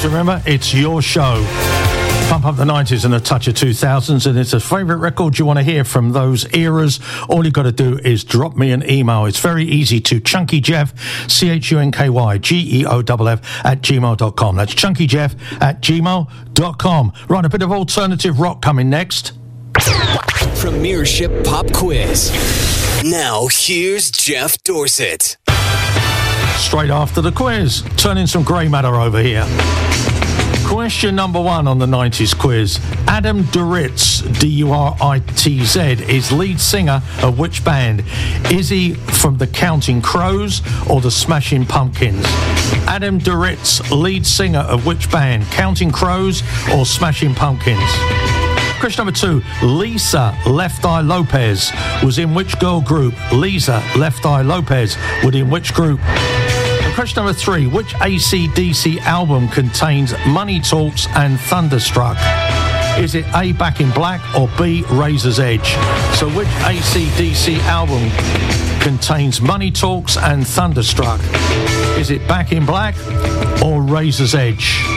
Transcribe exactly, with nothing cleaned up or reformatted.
Remember, it's your show. Pump up the nineties and a touch of two thousands, and it's a favourite record you want to hear from those eras. All you got to do is drop me an email. It's very easy to Chunky Jeff, C H U N K Y G E O F F at gmail dot com. That's Chunky Jeff at gmail dot com. Right, a bit of alternative rock coming next. Premiership Pop Quiz. Now here's Jeff Dorset. Straight after the quiz, turning some grey matter over here. Question number one on the nineties quiz. Adam Duritz, D U R I T Z, is lead singer of which band? Is he from the Counting Crows or the Smashing Pumpkins? Adam Duritz, lead singer of which band? Counting Crows or Smashing Pumpkins? Question number two. Lisa Left Eye Lopez was in which girl group? Lisa Left Eye Lopez was in which group? Question number three. Which A C D C album contains Money Talks and Thunderstruck? Is it A, Back in Black, or B, Razor's Edge? So which A C D C album contains Money Talks and Thunderstruck? Is it Back in Black or Razor's Edge?